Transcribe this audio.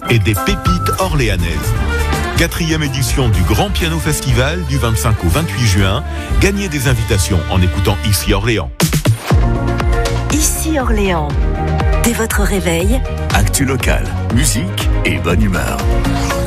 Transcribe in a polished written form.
et des pépites orléanaises. 4e édition du Grand Piano Festival du 25 au 28 juin. Gagnez des invitations en écoutant Ici Orléans. Ici Orléans. Dès votre réveil, actu local, musique et bonne humeur.